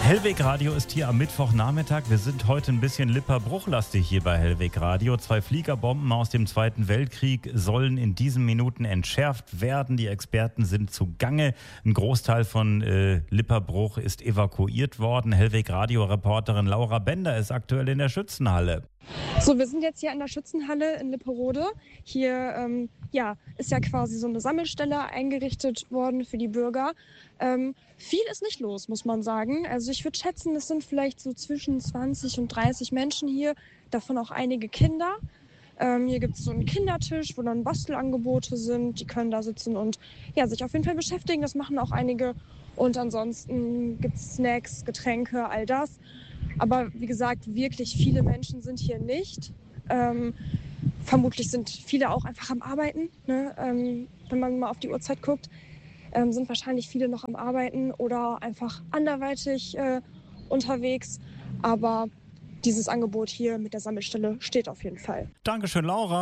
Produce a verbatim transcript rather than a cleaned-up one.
Hellweg Radio ist hier am Mittwochnachmittag. Wir sind heute ein bisschen Lipper-Bruchlastig hier bei Hellweg Radio. Zwei Fliegerbomben aus dem Zweiten Weltkrieg sollen in diesen Minuten entschärft werden. Die Experten sind zugange. Ein Großteil von äh, Lipperbruch ist evakuiert worden. Hellweg Radio-Reporterin Laura Bender ist aktuell in der Schützenhalle. So, wir sind jetzt hier in der Schützenhalle in Lipperode. Hier ähm, ja, ist ja quasi so eine Sammelstelle eingerichtet worden für die Bürger. Ähm, viel ist nicht los, muss man sagen. Also ich würde schätzen, es sind vielleicht so zwischen zwanzig und dreißig Menschen hier, davon auch einige Kinder. Ähm, hier gibt es so einen Kindertisch, wo dann Bastelangebote sind. Die können da sitzen und ja, sich auf jeden Fall beschäftigen. Das machen auch einige. Und ansonsten gibt es Snacks, Getränke, all das. Aber wie gesagt, wirklich viele Menschen sind hier nicht. Ähm, vermutlich sind viele auch einfach am Arbeiten. Ne? Ähm, wenn man mal auf die Uhrzeit guckt, ähm, sind wahrscheinlich viele noch am Arbeiten oder einfach anderweitig äh, unterwegs. Aber dieses Angebot hier mit der Sammelstelle steht auf jeden Fall. Dankeschön, Laura.